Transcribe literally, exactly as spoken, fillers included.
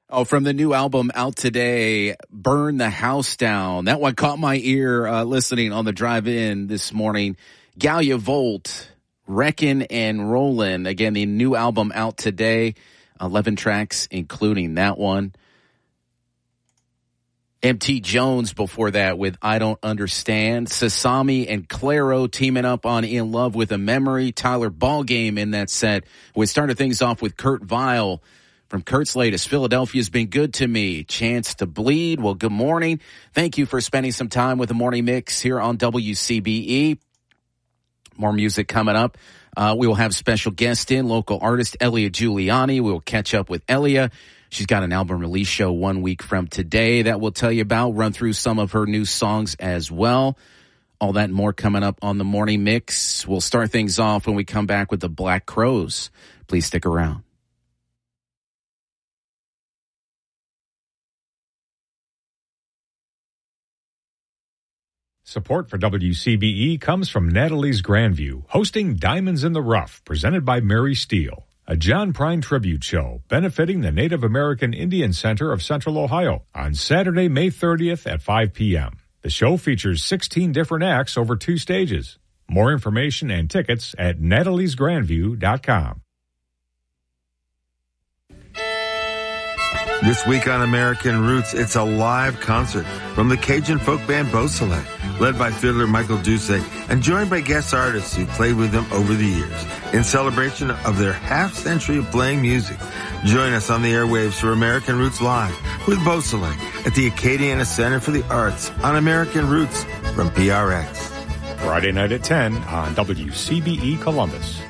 Oh, from the new album out today, Burn the House Down. That one caught my ear uh, listening on the drive-in this morning. Galia Volt, Wreckin' and Rollin'. Again, the new album out today, eleven tracks, including that one. M T Jones before that with I Don't Understand. Sasami and Clairo teaming up on In Love with a Memory. Tyler Ballgame in that set. We started things off with Kurt Vile. From Kurt's latest, Philadelphia's been good to me. Chance to Bleed. Well, good morning. Thank you for spending some time with the Morning Mix here on W C B E. More music coming up. Uh, we will have special guest in, local artist Elia Giuliani. We will catch up with Elia. She's got an album release show one week from today that we'll tell you about. Run through some of her new songs as well. All that and more coming up on the Morning Mix. We'll start things off when we come back with the Black Crowes. Please stick around. Support for W C B E comes from Natalie's Grandview, hosting Diamonds in the Rough, presented by Mary Steele, a John Prine tribute show benefiting the Native American Indian Center of Central Ohio on Saturday, May thirtieth at five p.m. The show features sixteen different acts over two stages. More information and tickets at natalies grandview dot com. This week on American Roots, it's a live concert from the Cajun folk band Beausoleil, led by fiddler Michael Doucet and joined by guest artists who played with them over the years. In celebration of their half-century of playing music, join us on the airwaves for American Roots Live with Beausoleil at the Acadiana Center for the Arts on American Roots from P R X. Friday night at ten on W C B E Columbus.